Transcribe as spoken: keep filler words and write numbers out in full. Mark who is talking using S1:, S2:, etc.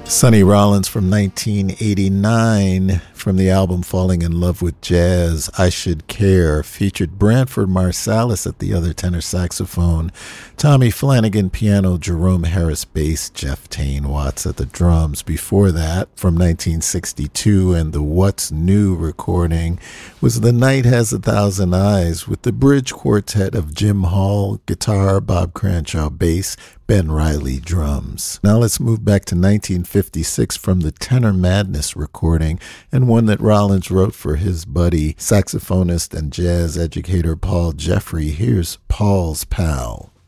S1: Sonny Rollins from nineteen eighty-nine from the album Falling in Love with Jazz, I Should Care, featured Branford Marsalis at the other tenor saxophone, Tommy Flanagan piano, Jerome Harris bass, Jeff Tain Watts at the drums. Before that, from nineteen sixty-two and the What's New recording, was The Night Has a Thousand Eyes with the bridge quartet of Jim Hall, guitar, Bob Cranshaw bass, Ben Riley drums. Now let's move back to nineteen fifty-six from the Tenor Madness recording, and one that Rollins wrote for his buddy, saxophonist and jazz educator Paul Jeffrey. Here's Paul's Pal.